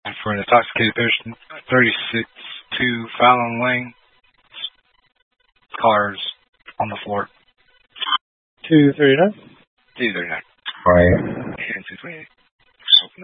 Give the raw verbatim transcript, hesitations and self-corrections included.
And for an intoxicated person, thirty-six two Fallon Lane. Cars on the floor. two thirty-nine? two thirty-nine. Right. And two twenty-eight.